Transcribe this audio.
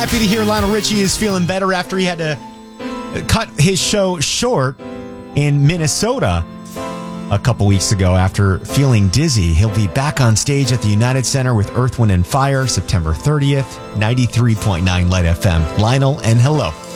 happy to hear Lionel Richie is feeling better after he had to cut his show short in Minnesota a couple weeks ago after feeling dizzy. He'll be back on stage at the United Center with Earth, Wind & Fire September 30th, 93.9 Light FM. Lionel, and hello.